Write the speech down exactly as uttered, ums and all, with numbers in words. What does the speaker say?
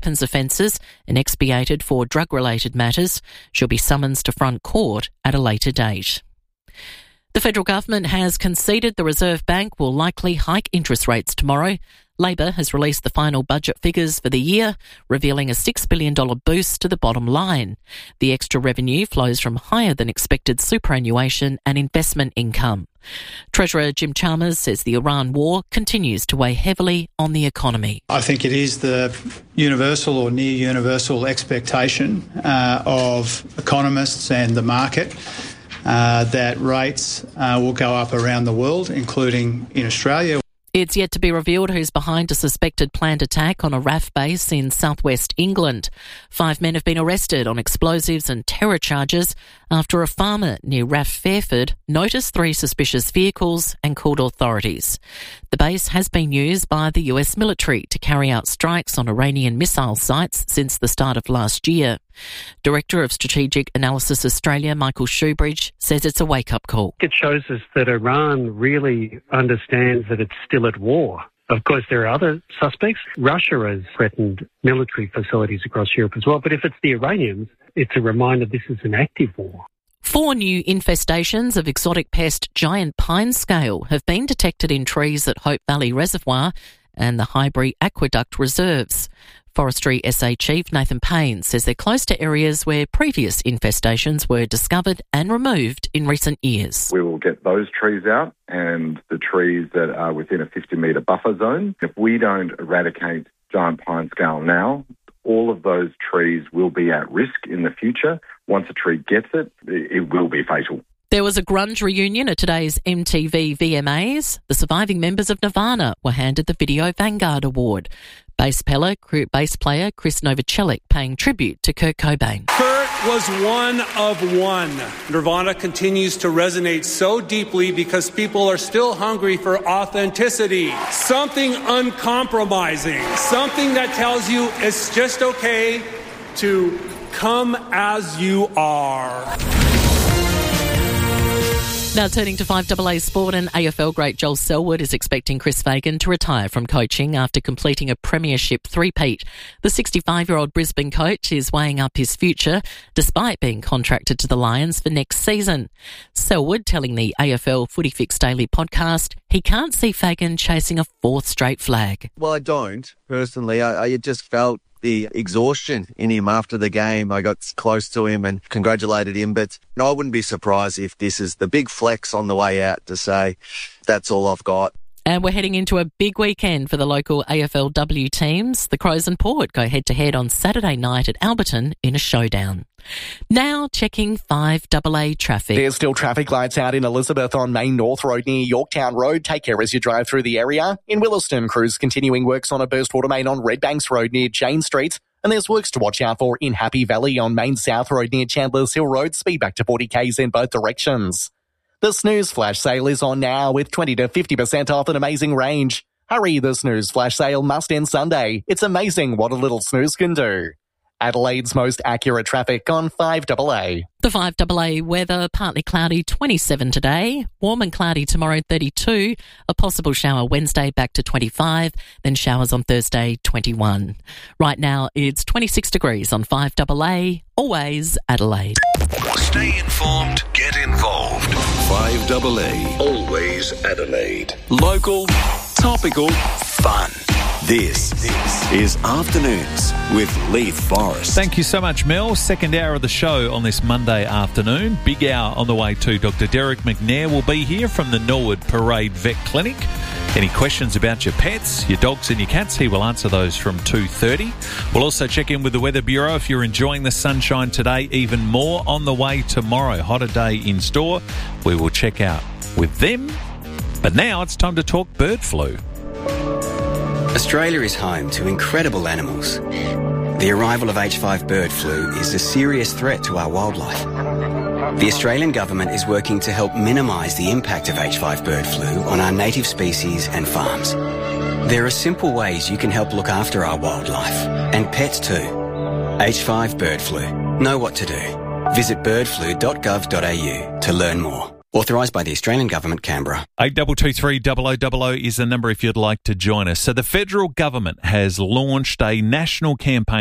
weapons offences and expiated for drug-related matters. She'll be summoned to front court at a later date. The federal government has conceded the Reserve Bank will likely hike interest rates tomorrow. Labor has released the final budget figures for the year, revealing a six billion dollars boost to the bottom line. The extra revenue flows from higher than expected superannuation and investment income. Treasurer Jim Chalmers says the Iran war continues to weigh heavily on the economy. I think it is the universal or near universal expectation uh, of economists and the market uh, that rates uh, will go up around the world, including in Australia. It's yet to be revealed who's behind a suspected planned attack on a R A F base in southwest England. Five men have been arrested on explosives and terror charges after a farmer near R A F Fairford noticed three suspicious vehicles and called authorities. The base has been used by the U S military to carry out strikes on Iranian missile sites since the start of last year. Director of Strategic Analysis Australia, Michael Shoebridge, says it's a wake-up call. It shows us that Iran really understands that it's still at war. Of course, there are other suspects. Russia has threatened military facilities across Europe as well. But if it's the Iranians, it's a reminder this is an active war. Four new infestations of exotic pest giant pine scale have been detected in trees at Hope Valley Reservoir and the Highbury Aqueduct Reserves. Forestry S A Chief Nathan Payne says they're close to areas where previous infestations were discovered and removed in recent years. We will get those trees out and the trees that are within a fifty metre buffer zone. If we don't eradicate giant pine scale now, all of those trees will be at risk in the future. Once a tree gets it, it will be fatal. There was a grunge reunion at today's M T V V M As. The surviving members of Nirvana were handed the Video Vanguard Award. Bass player, bass player Chris Novoselic paying tribute to Kurt Cobain. Kurt was one of one. Nirvana continues to resonate so deeply because people are still hungry for authenticity, something uncompromising, something that tells you it's just okay to come as you are. Now turning to five A A Sport, and A F L great Joel Selwood is expecting Chris Fagan to retire from coaching after completing a premiership three-peat. The sixty-five-year-old Brisbane coach is weighing up his future despite being contracted to the Lions for next season. Selwood telling the A F L Footy Fix Daily podcast he can't see Fagan chasing a fourth straight flag. Well, I don't, personally. I, I just felt the exhaustion in him after the game. I got close to him and congratulated him, but I wouldn't be surprised if this is the big flex on the way out to say, that's all I've got. And we're heading into a big weekend for the local A F L W teams. The Crows and Port go head-to-head on Saturday night at Alberton in a showdown. Now checking five A A traffic. There's still traffic lights out in Elizabeth on Main North Road near Yorktown Road. Take care as you drive through the area. In Williston, crews continuing works on a burst water main on Redbanks Road near Jane Street. And there's works to watch out for in Happy Valley on Main South Road near Chandler's Hill Road. Speed back to forty kays in both directions. The Snooze Flash Sale is on now with twenty to fifty percent off an amazing range. Hurry, the Snooze Flash Sale must end Sunday. It's amazing what a little snooze can do. Adelaide's most accurate traffic on five A A. The five A A weather, partly cloudy, twenty-seven today. Warm and cloudy tomorrow, thirty-two. A possible shower Wednesday, back to twenty-five. Then showers on Thursday, twenty-one. Right now, it's twenty-six degrees on five A A. Always Adelaide. Stay informed, get involved. five A A. Always Adelaide. Local, topical, fun. This, this is Afternoons with Leith Forrest. Thank you so much, Mel. Second hour of the show on this Monday afternoon. Big hour on the way too. Doctor Derek McNair will be here from the Norwood Parade Vet Clinic. Any questions about your pets, your dogs and your cats, he will answer those from two thirty. We'll also check in with the Weather Bureau if you're enjoying the sunshine today. Even more on the way tomorrow. Hotter day in store. We will check out with them. But now it's time to talk bird flu. Australia is home to incredible animals. The arrival of H five bird flu is a serious threat to our wildlife. The Australian government is working to help minimise the impact of H five bird flu on our native species and farms. There are simple ways you can help look after our wildlife, and pets too. H five bird flu. Know what to do. Visit bird flu dot gov dot a u to learn more. Authorised by the Australian Government, Canberra. eight two two three double oh double oh is the number if you'd like to join us. So the federal government has launched a national campaign